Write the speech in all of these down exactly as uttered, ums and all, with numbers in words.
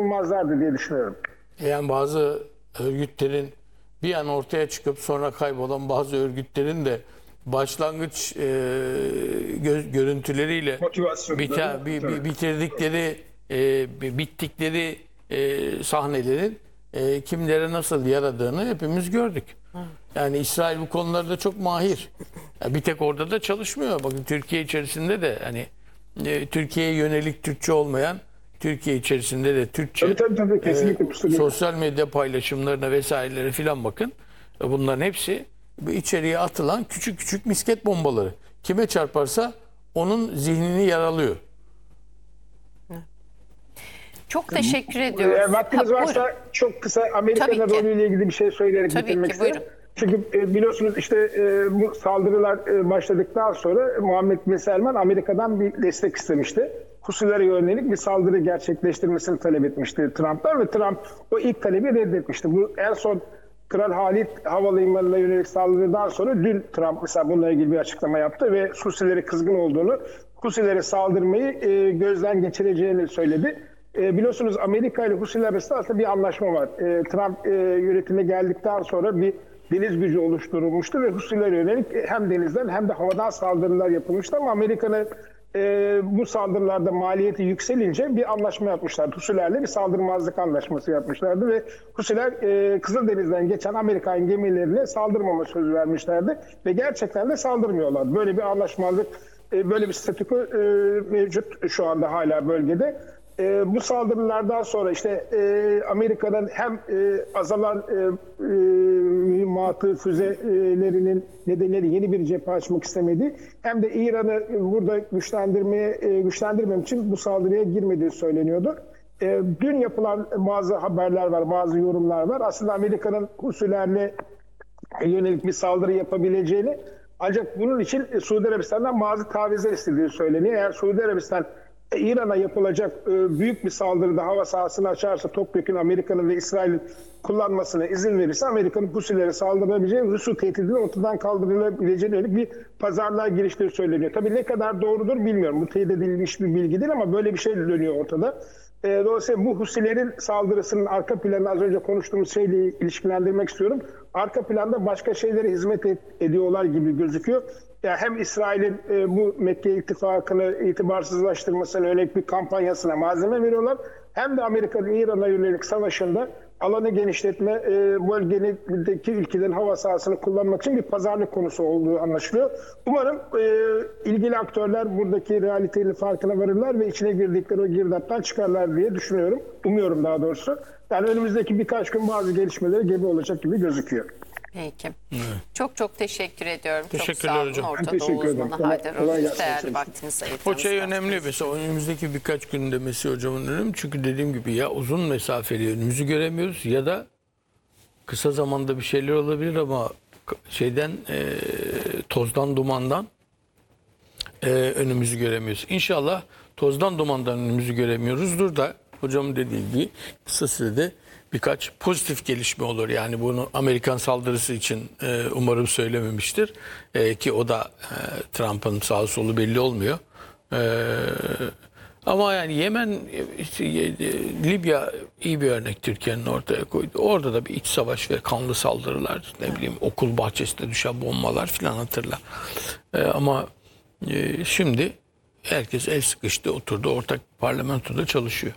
durdurmazlardı diye düşünüyorum. Yani bazı örgütlerin bir an ortaya çıkıp sonra kaybolan bazı örgütlerin de başlangıç e, gö- görüntüleriyle biter, bi- bi- bitirdikleri, e, bittikleri e, sahnelerin e, kimlere nasıl yaradığını hepimiz gördük. Yani İsrail bu konularda çok mahir. Ya bir tek orada da çalışmıyor. Bakın Türkiye içerisinde de hani e, Türkiye'ye yönelik Türkçe olmayan, Türkiye içerisinde de Türkçe Tabii tabii, tabii kesinlikle e, sosyal medya paylaşımlarına vesairelere filan bakın. E, bunların hepsi bu içeriye atılan küçük küçük misket bombaları. Kime çarparsa onun zihnini yaralıyor. Çok teşekkür ediyoruz. E, vaktiniz Ha, varsa buyurun. çok kısa Amerika'nın Tabii ki. rolüyle ilgili bir şey söyleyerek Tabii bitirmek ki, isterim. buyurun. Çünkü e, biliyorsunuz işte e, bu saldırılar e, başladıktan sonra Muhammed Bin Selman Amerika'dan bir destek istemişti. Husilere yönelik bir saldırı gerçekleştirmesini talep etmişti Trump'tan ve Trump o ilk talebi reddetmişti. Bu en son Kral Halid Havalimanı'na yönelik saldırıdan sonra dün Trump mesela bununla ilgili bir açıklama yaptı ve Husilere kızgın olduğunu, Husilere saldırmayı e, gözden geçireceğini söyledi. E, biliyorsunuz Amerika ile Husiler arasında aslında bir anlaşma var. E, Trump e, yönetimine geldikten sonra bir deniz gücü oluşturulmuştu ve Husilere yönelik hem denizden hem de havadan saldırılar yapılmıştı ama Amerika'nın e, bu saldırılarda maliyeti yükselince bir anlaşma yapmışlardı. Husilerle bir saldırmazlık anlaşması yapmışlardı ve Husiler e, Kızıldeniz'den geçen Amerikan gemilerine saldırmama sözü vermişlerdi ve gerçekten de saldırmıyorlar. Böyle bir anlaşmazlık, e, böyle bir statüko e, mevcut şu anda hala bölgede. E, bu saldırılardan sonra işte e, Amerika'dan hem e, azalan e, e, mühimmatı, füzelerinin nedeniyle yeni bir cephe açmak istemedi. Hem de İran'ı burada güçlendirmeye e, güçlendirmem için bu saldırıya girmediği söyleniyordu. E, dün yapılan bazı haberler var, bazı yorumlar var. Aslında Amerika'nın Husilerle yönelik bir saldırı yapabileceğini, ancak bunun için Suudi Arabistan'dan bazı tavizler istediği söyleniyor. Eğer Suudi Arabistan İran'a yapılacak e, büyük bir saldırıda hava sahasını açarsa, topyekun Amerika'nın ve İsrail'in kullanmasına izin verirse Amerika'nın Husilere saldırabileceği, Husi tehdidini ortadan kaldırılabileceğine yönelik bir pazarlığa giriştiği söyleniyor. Tabii ne kadar doğrudur bilmiyorum. Bu teyit edilmiş bir bilgi değil ama böyle bir şey dönüyor ortada. E, dolayısıyla bu Husilerin saldırısının arka planını az önce konuştuğumuz şeyle ilişkilendirmek istiyorum. Arka planda başka şeylere hizmet et, ediyorlar gibi gözüküyor. Yani hem İsrail'in e, bu Mekke ittifakını itibarsızlaştırmasına yönelik bir kampanyasına malzeme veriyorlar. Hem de Amerika'nın İran'a yönelik savaşında alanı genişletme, e, bölgedeki ülkelerin hava sahasını kullanmak için bir pazarlık konusu olduğu anlaşılıyor. Umarım e, ilgili aktörler buradaki realitenin farkına varırlar ve içine girdikleri o girdaptan çıkarlar diye düşünüyorum. Umuyorum daha doğrusu. Yani önümüzdeki birkaç gün bazı gelişmeleri gebe olacak gibi gözüküyor. Peki. Evet. Çok çok teşekkür ediyorum. Teşekkürler çok sağ olun. hocam. Orta Teşekkür Doğu ederim. uzmanı Haydar Kolay Öztürk. gelsin. Değerli vaktinizi ayırdınız. O şey önemli mesela önümüzdeki birkaç gün demesi hocamın önemli. Çünkü dediğim gibi ya uzun mesafeli önümüzü göremiyoruz ya da kısa zamanda bir şeyler olabilir ama şeyden e, tozdan dumandan e, önümüzü göremiyoruz. İnşallah tozdan dumandan önümüzü göremiyoruzdur da hocamın dediği gibi kısa sürede birkaç pozitif gelişme olur. Yani bunu Amerikan saldırısı için e, umarım söylememiştir. E, ki o da e, Trump'ın sağ solu belli olmuyor. E, ama yani Yemen, işte, Libya iyi bir örnek Türkiye'nin ortaya koydu. Orada da bir iç savaş ve kanlı saldırılar, ne bileyim okul bahçesinde düşen bombalar filan hatırla. E, ama e, şimdi herkes el sıkıştı, oturdu, ortak parlamentoda çalışıyor.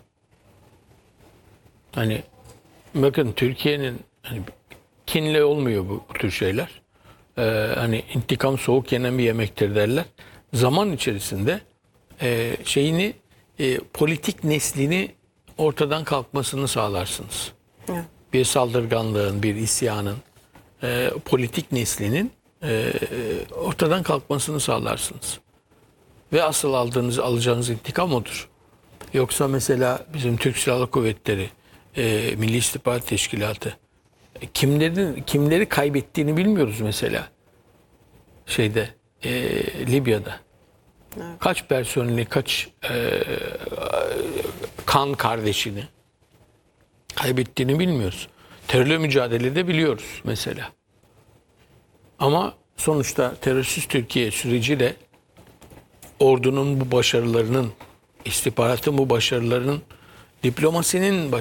Hani bakın Türkiye'nin hani kinle olmuyor bu, bu tür şeyler. Ee, hani intikam soğuk yenen bir yemektir derler. Zaman içerisinde e, şeyini e, politik neslini ortadan kalkmasını sağlarsınız. Evet. Bir saldırganlığın, bir isyanın, e, politik neslinin e, ortadan kalkmasını sağlarsınız. Ve asıl aldığınız, alacağınız intikam odur. Yoksa mesela bizim Türk Silahlı Kuvvetleri, E, Milli İstihbarat Teşkilatı e, kimlerin kimleri kaybettiğini bilmiyoruz mesela şeyde e, Libya'da. Evet. Kaç personeli, kaç e, kan kardeşini kaybettiğini bilmiyoruz. Terörle mücadelede biliyoruz mesela. Ama sonuçta terörsüz Türkiye süreci de ordunun bu başarılarının, istihbaratın bu başarılarının, diplomasinin